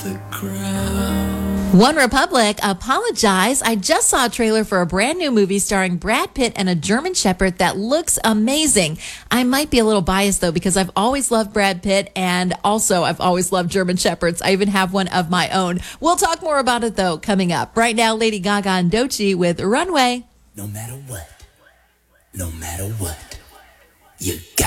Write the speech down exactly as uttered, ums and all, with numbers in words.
the ground. One Republic, apologize. I just saw a trailer for a brand new movie starring Brad Pitt and a German Shepherd that looks amazing. I might be a little biased though because I've always loved Brad Pitt and also I've always loved German Shepherds. I even have one of my own. We'll talk more about it though coming up. Right now, Lady Gaga and Doechii with Runway. No matter what, no matter what, you got